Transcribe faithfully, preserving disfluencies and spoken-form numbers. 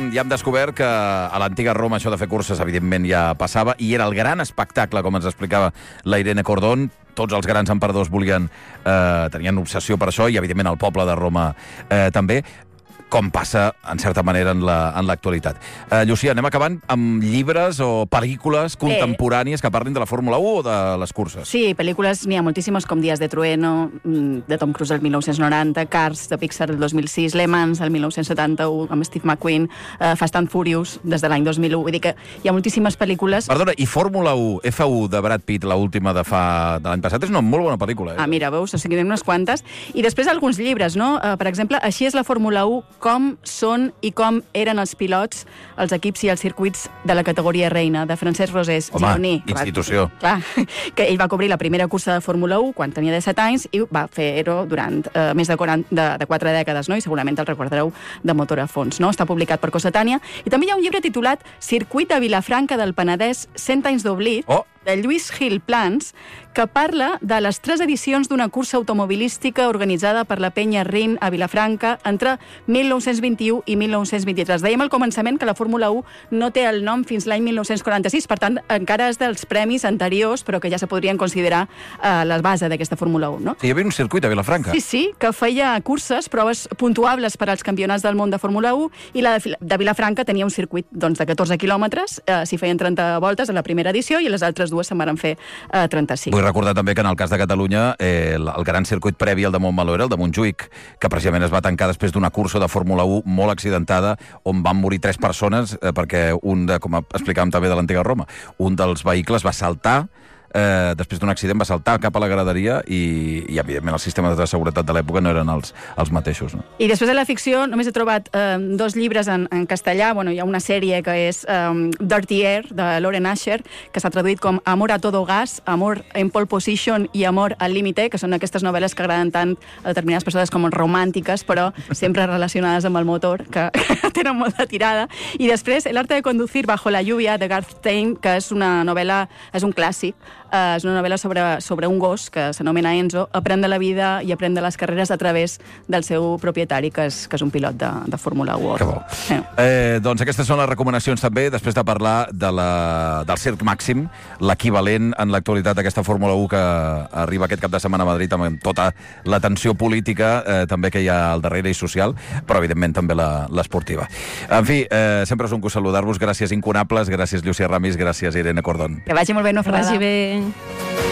ja hem descobert que a l'antiga Roma això de fer curses, evidentment, ja passava, i era el gran espectacle, com ens explicava la Irene Cordón. Tots els grans emperadors volien, eh, tenien obsessió per això, i, evidentment, el poble de Roma eh, també, com passa, en certa manera, en l'actualitat. La, eh, Llucia, anem acabant amb llibres o pel·lícules contemporànies que parlin de la Fórmula u o de les curses. Sí, pel·lícules n'hi ha moltíssimes, com Días de Trueno, de Tom Cruise el mil nou-cents noranta, Cars, de Pixar el dos mil sis, Le Mans el mil nou-cents setanta-u, amb Steve McQueen, uh, Fast and Furious, des de l'any dos mil u. Vull dir que hi ha moltíssimes pel·lícules. Perdona, i Fórmula u, F u de Brad Pitt, l'última de fa de l'any passat, és una molt bona pel·lícula. Eh? Ah, mira, veus, o sigui, unes quantes. I després alguns llibres, no? Uh, per exemple, Així és la Fórmula u, com són i com eren els pilots, els equips i els circuits de la categoria reina, de Francesc Rosés. Home, Gironí, institució. Clar, que ell va cobrir la primera cursa de Fórmula u quan tenia disset anys i va fer-ho durant eh, més de, quaranta, de, de quatre dècades, no? I segurament el recordareu de motor a fons, no? Està publicat per Cossetània. I també hi ha un llibre titulat Circuit de Vilafranca del Penedès, cent anys d'oblit, oh. de Lluís Gil Plans, que parla de les tres edicions d'una cursa automobilística organitzada per la penya Rin a Vilafranca entre mil nou-cents vint-i-u i mil nou-cents vint-i-tres. Dèiem al començament que la Fórmula u no té el nom fins l'any mil nou-cents quaranta-sis, per tant, encara és dels premis anteriors, però que ja se podrien considerar eh, la base d'aquesta Fórmula u, no? Sí, hi havia un circuit a Vilafranca. Sí, sí, que feia curses, proves puntuables per als campionats del món de Fórmula u, i la de, de Vilafranca tenia un circuit doncs, de catorze quilòmetres, eh, s'hi feien trenta voltes a la primera edició, i les altres dues se'n van fer eh, trenta-cinc. Vull recordar també que en el cas de Catalunya eh, el, el gran circuit previ al de Montmeló era el de Montjuïc, que precisament es va tancar després d'una cursa de Fórmula u molt accidentada, on van morir tres persones, eh, perquè un, de, com explicàvem també de l'antiga Roma, un dels vehicles va saltar, eh, després d'un accident va saltar cap a la graderia i, i evidentment, els sistemes de seguretat de l'època no eren els, els mateixos. No? I després de la ficció només he trobat eh, dos llibres en, en castellà. Bueno, hi ha una sèrie que és um, Dirty Air, de Loren Asher, que s'ha traduït com Amor a todo gas, Amor en pole position i Amor al límite, que són aquestes novel·les que agraden tant a determinades persones com romàntiques, però sempre relacionades amb el motor, que, que tenen molta tirada. I després, El arte de conducir bajo la lluvia, de Garth Stein, que és una novel·la, és un clàssic, Uh, és una novel·la sobre, sobre un gos que s'anomena Enzo, aprèn de la vida i aprèn de les carreres a través del seu propietari, que és, que és un pilot de, de Fórmula u. Que bo. Sí. Eh, doncs aquestes són les recomanacions també, després de parlar de la, del Circ Màxim, l'equivalent en l'actualitat d'aquesta Fórmula u que arriba aquest cap de setmana a Madrid amb tota la tensió política eh, també que hi ha al darrere i social, però evidentment també l'esportiva. En fi, eh, sempre és un gust saludar-vos. Gràcies incunables, gràcies Llucia Ramis, gràcies Irene Cordón. Que vagi molt bé, no Que vagi bé.